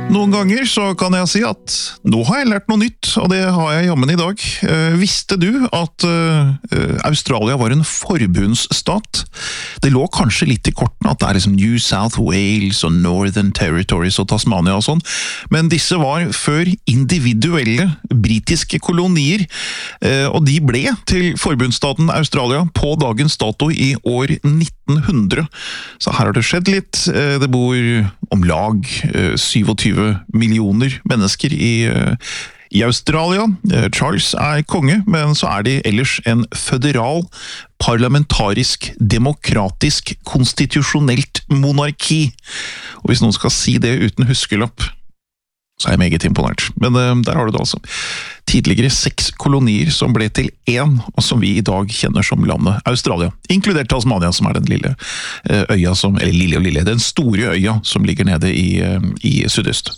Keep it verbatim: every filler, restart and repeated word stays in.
Noen ganger så kan jeg si at nå har jeg lært noe nytt, og det har jeg jammen i dag. Eh, visste du at eh, Australia var en forbundsstat? Det lå kanskje litt i kortene at det er liksom New South Wales og Northern Territories og Tasmania og sånn, men disse var før individuelle britiske kolonier, eh, og de ble til forbundsstaten Australia på dagens dato i år nitten hundre. Så her har det skjedd litt. Eh, det bor om lag eh, syttisju millioner mennesker i, i Australia. Charles er konge, men så er de ellers en føderal, parlamentarisk, demokratisk, konstitusjonelt monarki. Og hvis noen skal si det uten huskelapp, så er jeg meget imponert. Men uh, der har du det altså. Tidligere seks kolonier som ble til én, og som vi i dag kjenner som landet Australia. Inkludert Tasmania, som er den lille uh, øya som, eller lille og lille, den store øya som ligger nede i, uh, i sydøst.